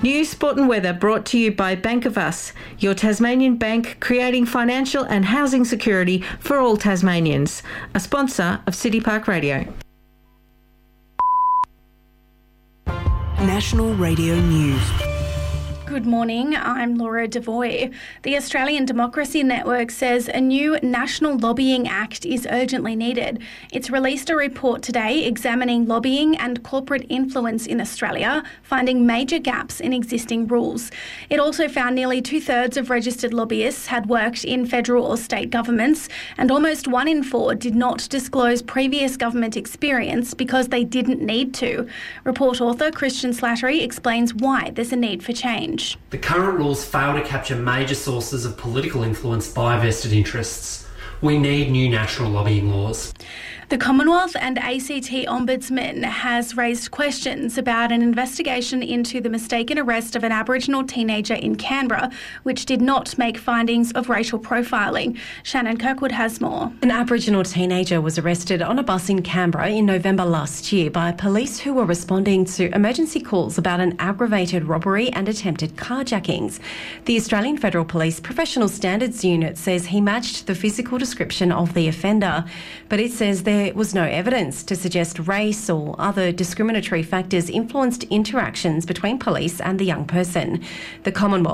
News, sport and weather brought to you by Bank of Us, your Tasmanian bank creating financial and housing security for all Tasmanians. A sponsor of City Park Radio. National Radio News. Good morning, I'm Laura Devoy. The Australian Democracy Network says a new National Lobbying Act is urgently needed. It's released a report today examining lobbying and corporate influence in Australia, finding major gaps in existing rules. It also found nearly 2/3 of registered lobbyists had worked in federal or state governments, and almost 1 in 4 did not disclose previous government experience because they didn't need to. Report author Christian Slattery explains why there's a need for change. The current rules fail to capture major sources of political influence by vested interests. We need new national lobbying laws. The Commonwealth and ACT Ombudsman has raised questions about an investigation into the mistaken arrest of an Aboriginal teenager in Canberra, which did not make findings of racial profiling. Shannon Kirkwood has more. An Aboriginal teenager was arrested on a bus in Canberra in November last year by police who were responding to emergency calls about an aggravated robbery and attempted carjackings. The Australian Federal Police Professional Standards Unit says he matched the physical description of the offender, but it says there was no evidence to suggest race or other discriminatory factors influenced interactions between police and the young person. The Commonwealth